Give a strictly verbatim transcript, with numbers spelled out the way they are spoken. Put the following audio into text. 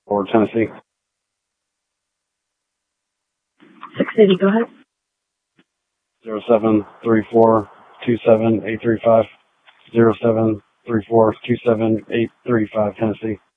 for Tennessee. six eighty, go ahead. Zero seven three four two seven eight three five. Zero seven three four two seven eight three five, Tennessee.